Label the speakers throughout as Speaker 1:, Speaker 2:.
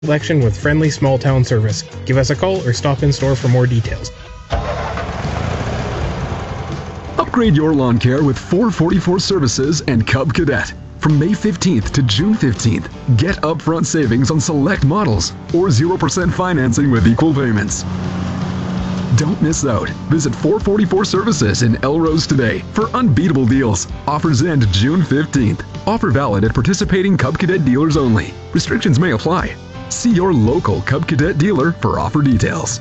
Speaker 1: selection with friendly small town service. Give us a call or stop in store for more details.
Speaker 2: Upgrade your lawn care with 444 Services and Cub Cadet. From May 15th to June 15th, get upfront savings on select models or 0% financing with equal payments. Don't miss out. Visit 444 Services in Elrose today for unbeatable deals. Offers end June 15th. Offer valid at participating Cub Cadet dealers only. Restrictions may apply. See your local Cub Cadet dealer for offer details.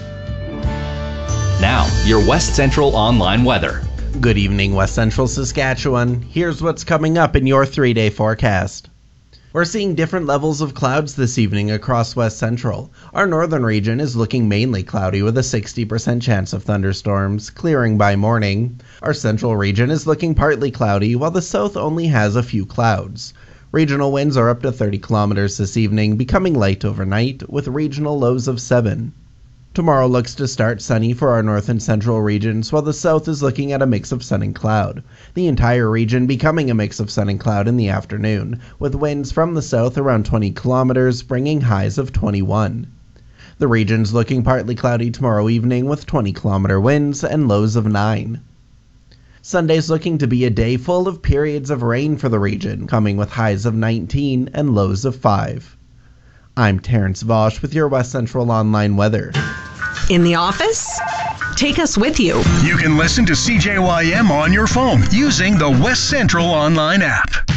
Speaker 3: Now, your West Central Online weather.
Speaker 4: Good evening, West Central Saskatchewan. Here's what's coming up in your 3-day forecast. We're seeing different levels of clouds this evening across West Central. Our northern region is looking mainly cloudy with a 60% chance of thunderstorms, clearing by morning. Our central region is looking partly cloudy, while the south only has a few clouds. Regional winds are up to 30 kilometers this evening, becoming light overnight, with regional lows of 7. Tomorrow looks to start sunny for our north and central regions, while the south is looking at a mix of sun and cloud. The entire region becoming a mix of sun and cloud in the afternoon, with winds from the south around 20 kilometers, bringing highs of 21. The region's looking partly cloudy tomorrow evening with 20-kilometer winds and lows of 9. Sunday's looking to be a day full of periods of rain for the region, coming with highs of 19 and lows of 5. I'm Terrence Vosch with your West Central Online weather.
Speaker 5: In the office? Take us with you.
Speaker 6: You can listen to CJYM on your phone using the West Central Online app.